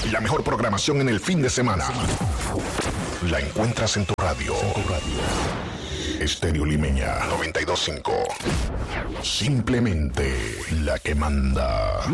La mejor programación en el fin de semana la encuentras en tu radio. Estéreo Limeña 92.5. Simplemente la que manda.